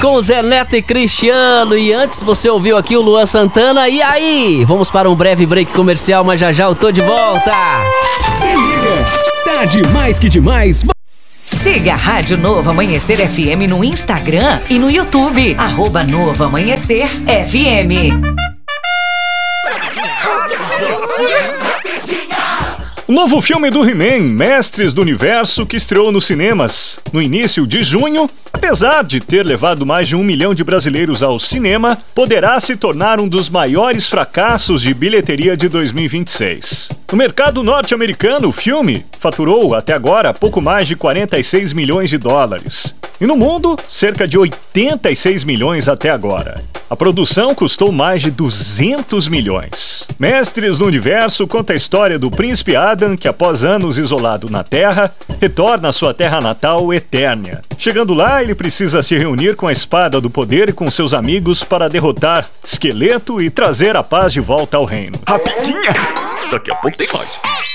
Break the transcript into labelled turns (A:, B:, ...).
A: com Zé Neto e Cristiano. E antes você ouviu aqui o Luan Santana. E aí? Vamos para um breve break comercial, mas já já eu tô de volta.
B: Se liga, tá demais que demais.
C: Siga a Rádio Novo Amanhecer FM no Instagram e no YouTube. @Novo Amanhecer FM.
D: O novo filme do He-Man, Mestres do Universo, que estreou nos cinemas no início de junho, apesar de ter levado mais de 1 milhão de brasileiros ao cinema, poderá se tornar um dos maiores fracassos de bilheteria de 2026. No mercado norte-americano, o filme faturou até agora pouco mais de 46 milhões de dólares. E no mundo, cerca de 86 milhões até agora. A produção custou mais de 200 milhões. Mestres do Universo conta a história do príncipe Adam, que após anos isolado na Terra, retorna à sua terra natal, Eternia. Chegando lá, ele precisa se reunir com a Espada do Poder e com seus amigos para derrotar Esqueleto e trazer a paz de volta ao reino.
E: Rapidinha! Daqui a pouco tem mais.